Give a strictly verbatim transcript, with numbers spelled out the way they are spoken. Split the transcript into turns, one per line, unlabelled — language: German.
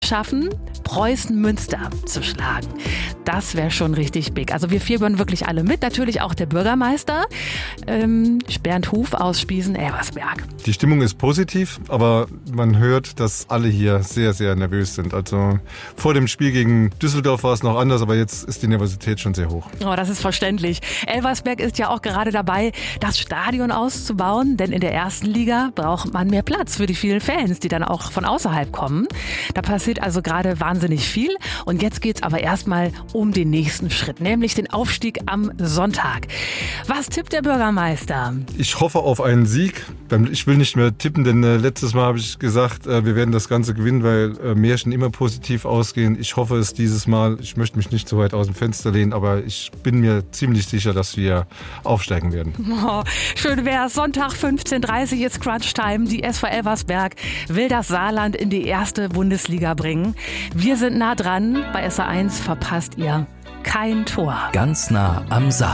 schaffen, Preußen Münster zu schlagen. Das wäre schon richtig big. Also wir fiebern wirklich alle mit, natürlich auch der Bürgermeister, ähm, Bernd Huf aus Spiesen-Elversberg.
Die Stimmung ist positiv, aber man hört, dass alle hier sehr, sehr nervös sind. Also vor dem Spiel gegen Düsseldorf war es noch anders, aber jetzt ist die Nervosität schon sehr hoch.
Oh, das ist verständlich. Elversberg ist ja auch gerade dabei, das Stadion auszubauen, denn in der ersten Liga braucht man mehr Platz für die vielen Fans, die dann auch von außerhalb kommen. Da passiert also gerade wahnsinnig viel und jetzt geht's aber erstmal um den nächsten Schritt, nämlich den Aufstieg am Sonntag. Was tippt der Bürgermeister?
Ich hoffe auf einen Sieg. Ich will nicht mehr tippen, denn äh, letztes Mal habe ich gesagt, äh, wir werden das Ganze gewinnen, weil äh, Märchen immer positiv ausgehen. Ich hoffe es dieses Mal. Ich möchte mich nicht so weit aus dem Fenster lehnen, aber ich bin mir ziemlich sicher, dass wir aufsteigen werden.
Oh, schön wär's. Sonntag fünfzehn Uhr dreißig ist Crunch-Time. Die S V Elversberg will das Saarland in die erste Bundesliga bringen. Wir sind nah dran. Bei S A eins verpasst ihr kein Tor.
Ganz nah am Saar.